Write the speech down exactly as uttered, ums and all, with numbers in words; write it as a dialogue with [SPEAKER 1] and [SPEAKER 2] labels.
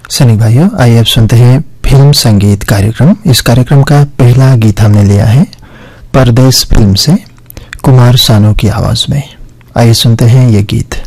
[SPEAKER 1] सैनिक भाइयों, आइए अब सुनते हैं फिल्म संगीत कार्यक्रम। इस कार्यक्रम का पहला गीत हमने लिया है परदेश फिल्म से कुमार सानू की आवाज में। आइए सुनते हैं ये गीत।